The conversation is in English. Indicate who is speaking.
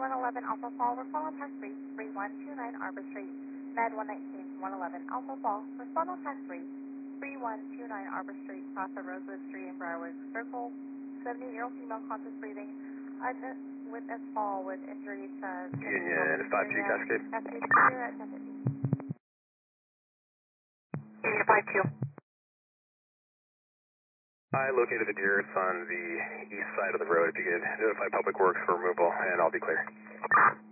Speaker 1: 111 Alpha Fall, respond on tax 3, 3129 Arbor Street. Med 119, 111 Alpha Fall, respond on tax 3, 3129 Arbor Street, cross of Rosewood Street in Briarwood Circle. 78-year-old female conscious breathing. Witness fall with injuries to
Speaker 2: Union 52 Cascade.
Speaker 1: Cascade clear at 1050. Union 52.
Speaker 2: I located the deer. It's on the east side of the road. If you could notify Public Works for removal, and I'll be clear.